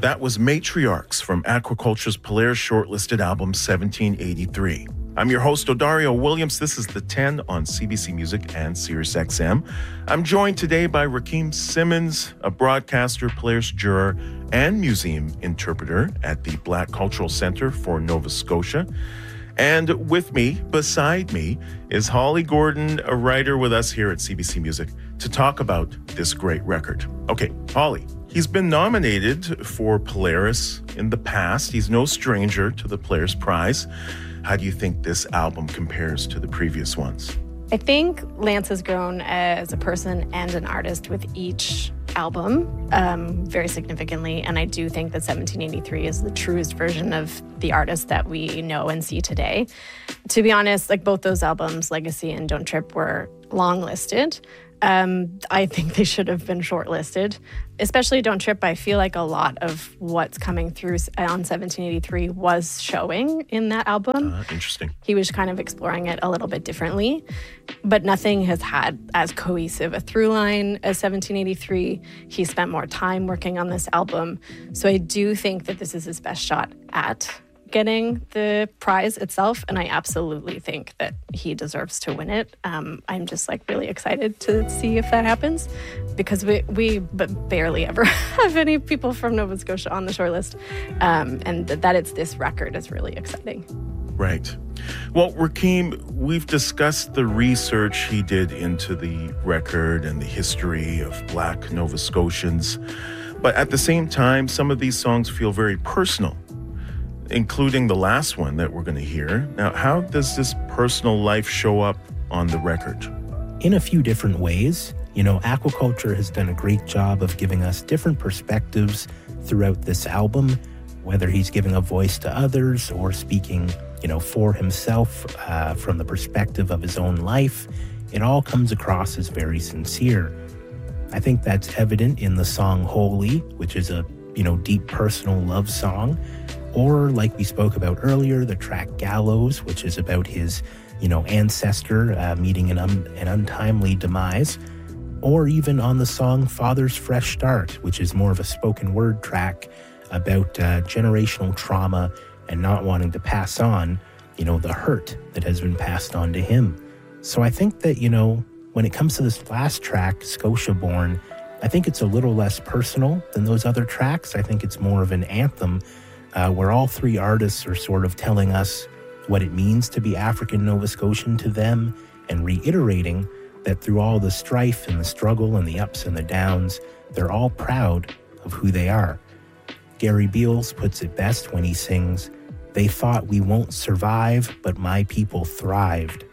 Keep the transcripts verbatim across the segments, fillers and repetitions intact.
That was Matriarchs from Aquaculture's Polaris shortlisted album seventeen eighty-three. I'm your host, Odario Williams. This is The ten on C B C Music and Sirius X M. I'm joined today by Rakeem Simmons, a broadcaster, Polaris juror, and museum interpreter at the Black Cultural Center for Nova Scotia. And with me, beside me, is Holly Gordon, a writer with us here at C B C Music, to talk about this great record. Okay, Holly, he's been nominated for Polaris in the past. He's no stranger to the Polaris Prize. How do you think this album compares to the previous ones? I think Lance has grown as a person and an artist with each album um, very significantly. And I do think that seventeen eighty-three is the truest version of the artist that we know and see today. To be honest, like both those albums, Legacy and Don't Trip, were long listed. Um, I think they should have been shortlisted, especially Don't Trip. I feel like a lot of what's coming through on seventeen eighty-three was showing in that album. Uh, interesting. He was kind of exploring it a little bit differently, but nothing has had as cohesive a through line as seventeen eighty-three. He spent more time working on this album. So I do think that this is his best shot at getting the prize itself, and I absolutely think that he deserves to win it. Um, I'm just like really excited to see if that happens, because we we but barely ever have any people from Nova Scotia on the shortlist, um, and th- that it's this record is really exciting. Right. Well, Rakeem, we've discussed the research he did into the record and the history of Black Nova Scotians, but at the same time, some of these songs feel very personal, including the last one that we're going to hear. Now, how does this personal life show up on the record? In a few different ways. You know, Aquaculture has done a great job of giving us different perspectives throughout this album, whether he's giving a voice to others or speaking, you know, for himself uh, from the perspective of his own life. It all comes across as very sincere. I think that's evident in the song Holy, which is a, you know, deep personal love song. Or, like we spoke about earlier, the track Gallows, which is about his, you know, ancestor uh, meeting an, un- an untimely demise. Or even on the song Father's Fresh Start, which is more of a spoken word track about uh, generational trauma and not wanting to pass on, you know, the hurt that has been passed on to him. So I think that, you know, when it comes to this last track, Scotia Born, I think it's a little less personal than those other tracks. I think it's more of an anthem Uh, where all three artists are sort of telling us what it means to be African Nova Scotian to them, and reiterating that through all the strife and the struggle and the ups and the downs, they're all proud of who they are. Gary Beals puts it best when he sings, "They thought we won't survive, but my people thrived."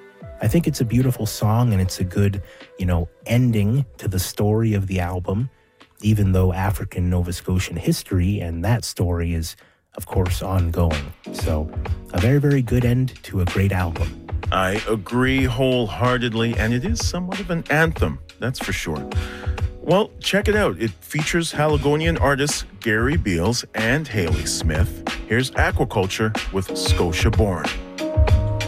I think it's a beautiful song, and it's a good, you know, ending to the story of the album, even though African Nova Scotian history and that story is, of course, ongoing. So a very, very good end to a great album. I agree wholeheartedly, and it is somewhat of an anthem, that's for sure. Well, check it out. It features Haligonian artists Gary Beals and Haley Smith. Here's Aquaculture with Scotia Born.